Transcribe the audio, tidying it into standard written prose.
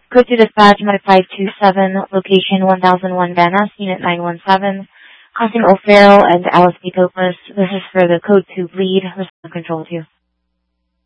Code to dispatch, Med 527, location 1001 Banas, Unit 917. Crossing O'Farrell and Alice B. Topus. This is for the code to bleed. Respond control 2.